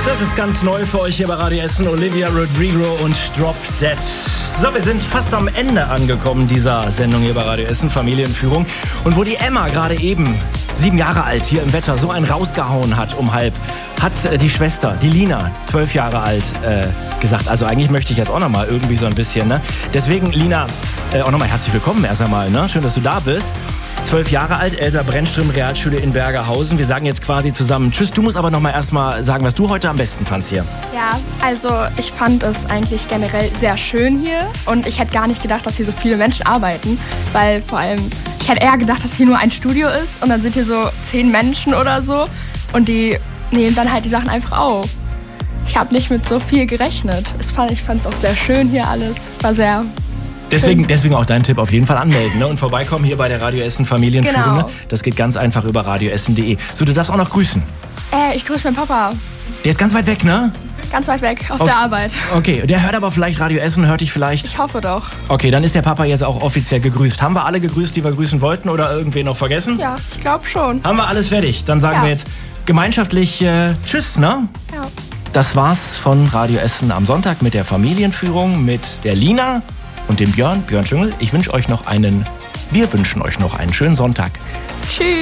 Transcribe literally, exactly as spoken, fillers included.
Das ist ganz neu für euch hier bei Radio Essen. Olivia Rodrigo und Drop Dead. So, wir sind fast am Ende angekommen dieser Sendung hier bei Radio Essen, Familienführung. Und wo die Emma gerade eben, sieben Jahre alt, hier im Wetter, so einen rausgehauen hat um halb, hat äh, die Schwester, die Lina, zwölf Jahre alt, äh, gesagt, also eigentlich möchte ich jetzt auch nochmal irgendwie so ein bisschen, ne? Deswegen, Lina, äh, auch nochmal herzlich willkommen erst einmal, ne? Schön, dass du da bist. Zwölf Jahre alt, Elsa Brennström, Realschule in Bergerhausen. Wir sagen jetzt quasi zusammen Tschüss. Du musst aber noch mal erstmal sagen, was du heute am besten fandst hier. Ja, also ich fand es eigentlich generell sehr schön hier. Und ich hätte gar nicht gedacht, dass hier so viele Menschen arbeiten. Weil vor allem, ich hätte eher gedacht, dass hier nur ein Studio ist. Und dann sind hier so zehn Menschen oder so. Und die nehmen dann halt die Sachen einfach auf. Ich habe nicht mit so viel gerechnet. Ich fand es auch sehr schön hier alles. War sehr... Deswegen, deswegen auch dein Tipp, auf jeden Fall anmelden, ne? Und vorbeikommen hier bei der Radio Essen Familienführung. Genau. Das geht ganz einfach über radio essen punkt de. So, du darfst auch noch grüßen. Äh, ich grüße meinen Papa. Der ist ganz weit weg, ne? Ganz weit weg, auf okay. der Arbeit. Okay, der hört aber vielleicht Radio Essen, hört dich vielleicht? Ich hoffe doch. Okay, dann ist der Papa jetzt auch offiziell gegrüßt. Haben wir alle gegrüßt, die wir grüßen wollten, oder irgendwen noch vergessen? Ja, ich glaube schon. Haben wir alles fertig. Dann sagen ja. wir jetzt gemeinschaftlich äh, Tschüss, ne? Ja. Das war's von Radio Essen am Sonntag mit der Familienführung, mit der Lina und dem Björn, Björn Schüngel. Ich wünsche euch noch einen, wir wünschen euch noch einen schönen Sonntag. Tschüss.